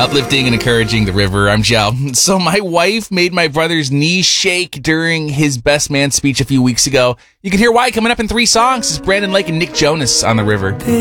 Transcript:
Uplifting and encouraging the river. I'm Joe. So my wife made my brother's knees shake during his best man speech a few weeks ago. You can hear why coming up in 3 songs. It's Brandon Lake and Nick Jonas on the river.